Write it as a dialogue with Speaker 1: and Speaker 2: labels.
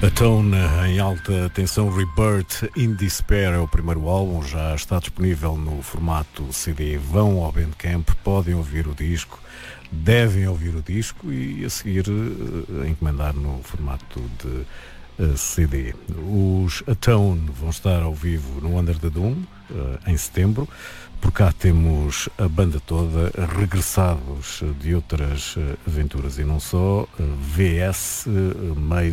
Speaker 1: Atone em alta tensão, Rebirth in Despair é o primeiro álbum, já está disponível no formato CD. Vão ao Bandcamp, podem ouvir o disco, devem ouvir o disco e a seguir encomendar no formato de CD. Os Atone vão estar ao vivo no Under the Dome em setembro. Por cá temos a banda toda, regressados de outras aventuras e não só, VS, Maze